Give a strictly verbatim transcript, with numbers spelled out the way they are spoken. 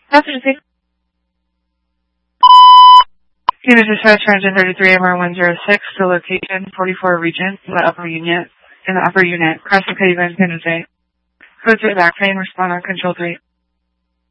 Afternoon. Unit dispatch engine thirty-three M R one zero six, the location forty-four Regent in the upper unit, in the upper unit, cross the pavement, Interstate. Code three back pain, respond on control three.